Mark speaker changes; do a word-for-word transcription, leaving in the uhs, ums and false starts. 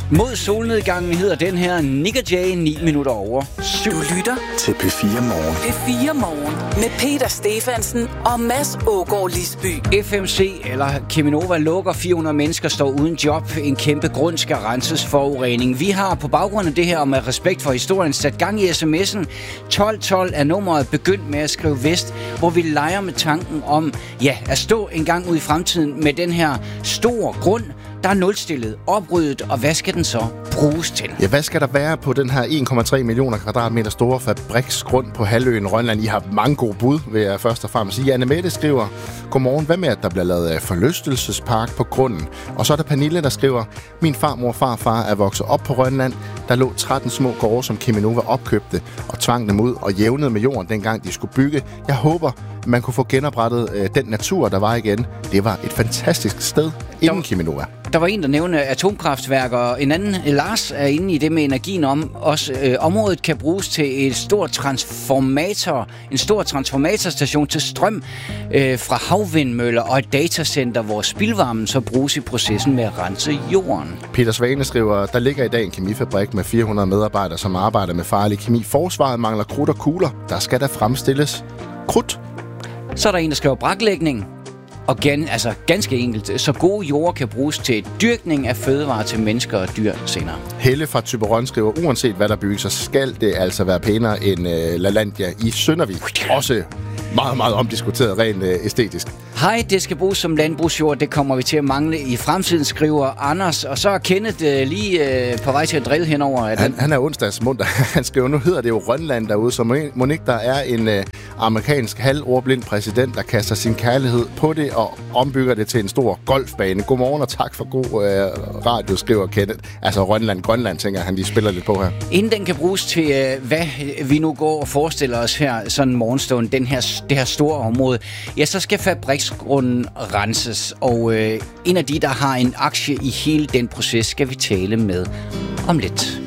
Speaker 1: Mod solnedgangen hedder den her Nik og Jay, ni minutter over syv.
Speaker 2: Du lytter
Speaker 3: til P fire Morgen.
Speaker 2: P fire Morgen med Peter Stefansen og Mads Ågaard Lisby.
Speaker 1: F M C eller Cheminova lukker, fire hundrede mennesker står uden job. En kæmpe grund skal renses forurening. Vi har på baggrund af det her og med respekt for historien sat gang i sms'en. tolv tolv er nummeret, begyndt med at skrive vest, hvor vi leger med tanken om ja, at stå en gang ud i fremtiden med den her store grund, der er nulstillet, opryddet, og hvad skal den så bruges til?
Speaker 4: Ja, hvad skal der være på den her en komma tre millioner kvadratmeter store fabriksgrund på halvøen Rønland? I har mange gode bud, vil jeg først og fremmest sige. Anne Mette skriver, godmorgen, hvad med, at der bliver lavet forlystelsespark på grunden? Og så er der Pernille, der skriver, min farmor og farfar er vokset op på Rønland. Der lå tretten små gårde, som Cheminova opkøbte og tvang dem ud og jævnede med jorden, dengang de skulle bygge. Jeg håber, man kunne få genoprettet øh, den natur, der var igen. Det var et fantastisk sted inden Cheminova.
Speaker 1: Der var en, der nævnte atomkraftværker, og en anden, Lars, er inde i det med energien om. Også øh, området kan bruges til et stort transformator, en stor transformatorstation til strøm øh, fra havvindmøller og et datacenter, hvor spildvarmen så bruges i processen med at rense jorden.
Speaker 4: Peter Svane skriver, der ligger i dag en kemifabrik med fire hundrede medarbejdere, som arbejder med farlig kemi. Forsvaret mangler krudt og kugler. Der skal der fremstilles krudt.
Speaker 1: Så er der en, der skriver braklægning. Og gan, altså ganske enkelt, så gode jord kan bruges til dyrkning af fødevarer til mennesker og dyr senere.
Speaker 4: Helle fra Thyborøn skriver, uanset hvad der bygges, så skal det altså være pænere end øh, LaLandia i Søndervig. Også meget, meget omdiskuteret rent øh, æstetisk.
Speaker 1: Hej, det skal bruges som landbrugsjord. Det kommer vi til at mangle i fremtiden, skriver Anders. Og så er Kenneth øh, lige øh, på vej til at drille henover.
Speaker 4: Han, han er onsdags munter. Han skriver, nu hedder det jo Rønland derude, så må ikke der er en øh, amerikansk halvordblind præsident, der kaster sin kærlighed på det og ombygger det til en stor golfbane. Godmorgen og tak for god øh, radio, skriver Kenneth. Altså Rønland, Grønland, tænker han, de spiller lidt på her.
Speaker 1: Inden den kan bruges til, øh, hvad vi nu går og forestiller os her, sådan en morgenstund, den her, det her store område, ja, så skal fabriksgrunden renses. Og øh, en af de, der har en aktie i hele den proces, skal vi tale med om lidt.